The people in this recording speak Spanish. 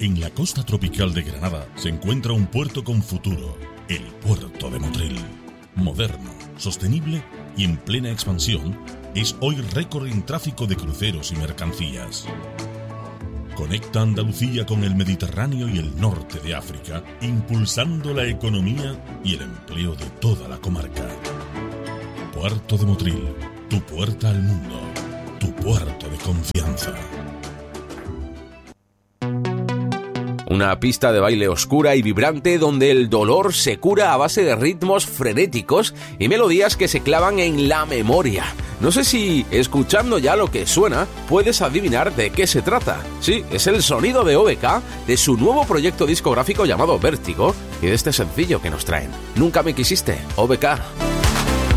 En la costa tropical de Granada se encuentra un puerto con futuro, el Puerto de Motril. Moderno, sostenible y en plena expansión, es hoy récord en tráfico de cruceros y mercancías. Conecta Andalucía con el Mediterráneo y el norte de África, impulsando la economía y el empleo de toda la comarca. Puerto de Motril, tu puerta al mundo, tu puerto de confianza. Una pista de baile oscura y vibrante donde el dolor se cura a base de ritmos frenéticos y melodías que se clavan en la memoria. No sé si, escuchando ya lo que suena, puedes adivinar de qué se trata. Sí, es el sonido de OBK, de su nuevo proyecto discográfico llamado Vértigo y de este sencillo que nos traen. Nunca me quisiste, OBK.